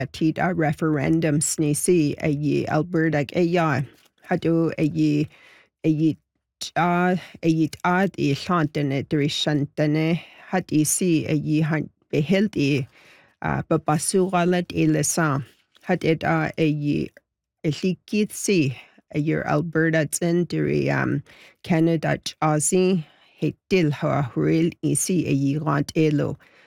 tid a referendum sníí a dhé Alberta é hadú a dhé a dhé ad í seantainine éis sin duine had í si a dhé behilt í ba basúála é le sam. Had it a dhé lícíad si a dhé Alberta in Canada Aussie he dil ha réil í si a dhé ránt élo.